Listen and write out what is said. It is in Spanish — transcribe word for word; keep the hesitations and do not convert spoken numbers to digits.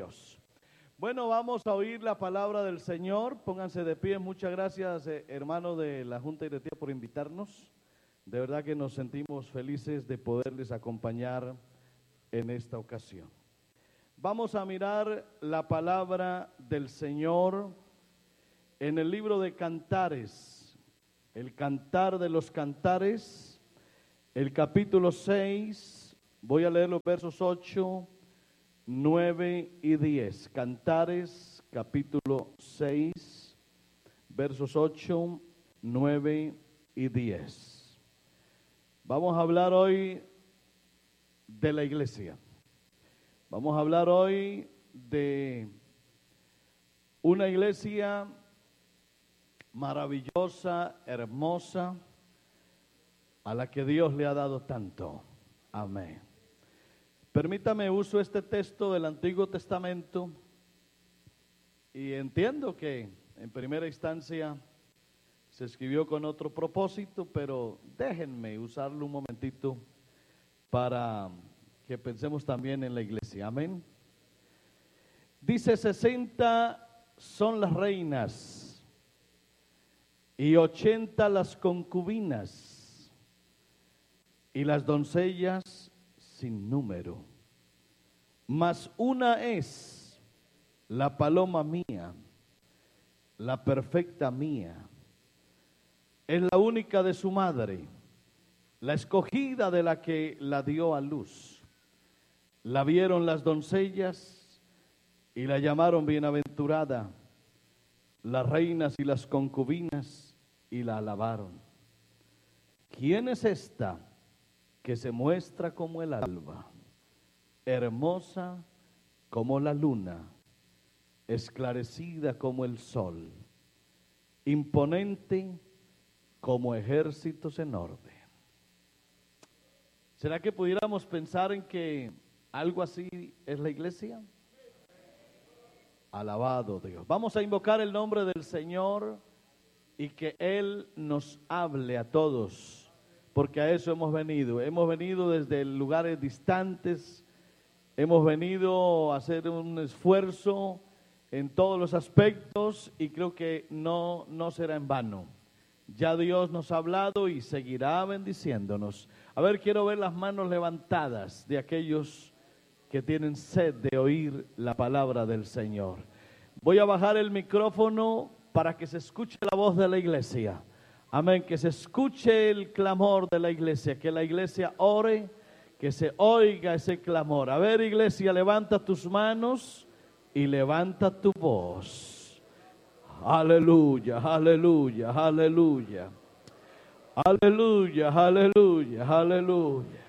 Dios. Bueno, vamos a oír la palabra del Señor. Pónganse de pie. Muchas gracias, eh, hermano de la Junta Directiva, por invitarnos. De verdad que nos sentimos felices de poderles acompañar en esta ocasión. Vamos a mirar la palabra del Señor en el libro de Cantares, el Cantar de los Cantares, el capítulo seis. Voy a leer los versos ocho, nueve y diez. Cantares, capítulo seis, versos ocho, nueve y diez. Vamos a hablar hoy de la iglesia. Vamos a hablar hoy de una iglesia maravillosa, hermosa, a la que Dios le ha dado tanto. Amén. Permítame, uso este texto del Antiguo Testamento y entiendo que en primera instancia se escribió con otro propósito, pero déjenme usarlo un momentito para que pensemos también en la iglesia. Amén. Dice: sesenta son las reinas y ochenta las concubinas y las doncellas sin número. Mas una es la paloma mía, la perfecta mía. Es la única de su madre, la escogida de la que la dio a luz. La vieron las doncellas y la llamaron bienaventurada, las reinas y las concubinas, y la alabaron. ¿Quién es esta que se muestra como el alba, hermosa como la luna, esclarecida como el sol, imponente como ejércitos en orden? ¿Será que pudiéramos pensar en que algo así es la iglesia? Alabado Dios. Vamos a invocar el nombre del Señor y que Él nos hable a todos, porque a eso hemos venido. Hemos venido desde lugares distantes, hemos venido a hacer un esfuerzo en todos los aspectos y creo que no, no será en vano. Ya Dios nos ha hablado y seguirá bendiciéndonos. A ver, quiero ver las manos levantadas de aquellos que tienen sed de oír la palabra del Señor. Voy a bajar el micrófono para que se escuche la voz de la iglesia. Amén, que se escuche el clamor de la iglesia, que la iglesia ore, que se oiga ese clamor. A ver, iglesia, levanta tus manos y levanta tu voz. Aleluya, aleluya, aleluya. Aleluya, aleluya, aleluya.